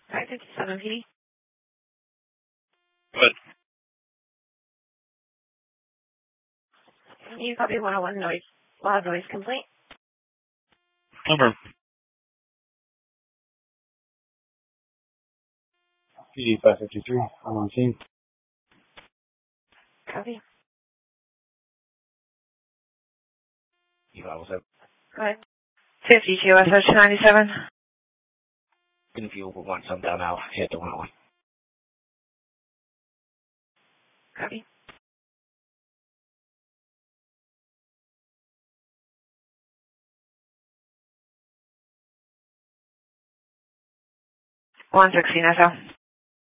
557 PD. Good. You copy 101 noise, loud noise complaint. Number. PD 553, I'm on scene. Copy. Eval, what's up? Go ahead. 52 SH 97. If you want some down now, hit the 101. Copy. One 16 SL.